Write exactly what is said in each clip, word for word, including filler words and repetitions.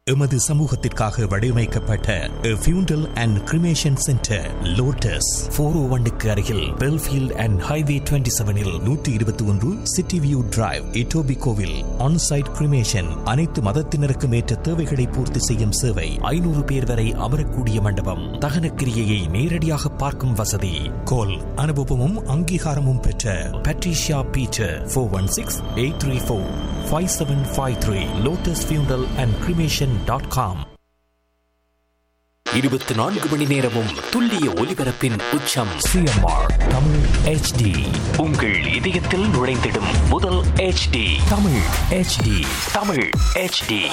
எமது சமூகத்திற்காக வடிவமைக்கப்பட்ட ஃபியூண்டல் and cremation centre lotus four ஓ ஒன்னுக்கு அருகில் பெல்ஃபீல்ட் அண்ட் ஹைவே டுவெண்ட்டி செவனில் நூற்றி இருபத்தி ஒன்று சிட்டி வியூ டிரைவ் இட்டோபி கோவில் ஆன்சைட் கிரிமேஷன் அனைத்து மதத்தினருக்கும் ஏற்ற தேவைகளை பூர்த்தி செய்யும் சேவை ஐநூறு பேர் வரை அமரக்கூடிய மண்டபம் தகனக்கிரியையை நேரடியாக பார்க்கும் வசதி கோல் அனுபவமும் அங்கீகாரமும் பெற்ற Patricia Peter four one six eight three four five seven five three lotus ஃபியூண்டல் அண்ட் கிரிமேஷன் டாட் காம். இருபத்தி நான்கு மணி நேரமும் துல்லிய ஒலிபரப்பின் உச்சம் சிஎம்ஆர் தமிழ் ஹெச்டி. உங்கள் இதயத்தில் நுழைந்திடும் முதல் HD Tamil HD. Tamil HD.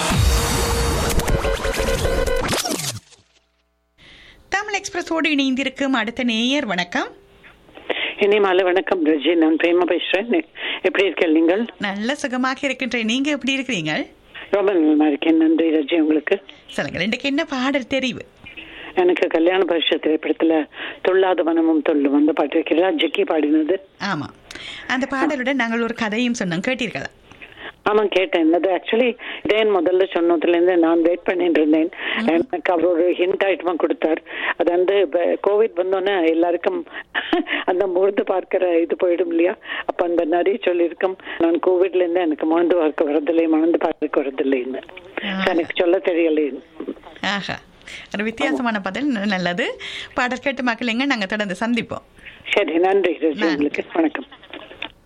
Tamil எக்ஸ்பிரஸோடு இணைந்திருக்கும் அடுத்த நேயர் வணக்கம். இனி மாலை வணக்கம் ரஜி, நான் பிரேமா பேசுறேன். எப்படி இருக்கீங்க நீங்கள்? நல்ல சுகமாக இருக்கின்றேன். நீங்க எப்படி இருக்கிறீங்க? ரொம்ப நல்லா இருக்கேன், நன்றி ரஜி. உங்களுக்கு சொல்லுங்க, ரெண்டுக்கு என்ன பாடல் தெரிவு? எனக்கு கல்யாண பரிசு திரைப்படத்துல துள்ளாத வனமும் தொல்லு வந்து பாட்டு வைக்கிறா, ஜிக்கி பாடினது. ஆமா, அந்த பாடலுடன் நாங்கள் ஒரு கதையும் சொன்னோம், கேட்டீர்களா? ஆமா கேட்டேன். அது ஆக்சுவலி இதே முதல்ல சொன்னதுல இருந்து நான் வெயிட் பண்ணிட்டு இருந்தேன். எனக்கு அவர் ஒரு ஹிண்ட் ஐட்டமா கொடுத்தார். அது வந்து கோவிட் வந்தோன்னே எல்லாருக்கும் அந்த முழுந்து பார்க்கிற இது போயிடும் இல்லையா, அப்ப அந்த நிறைய சொல்லியிருக்கோம். நான் கோவிட்ல இருந்து எனக்கு முழுந்து பார்க்க வரதில்லை, மணந்து பார்க்க வரதில்லைன்னு எனக்கு சொல்ல தெரியலை. ஆஹா, ஒரு வித்தியாசமான பதில். நல்லது. பாடல் கேட்டு மக்கள் எங்க நாங்க தொடர்ந்து சந்திப்போம். சரி, நன்றி ரஜி, உங்களுக்கு வணக்கம்.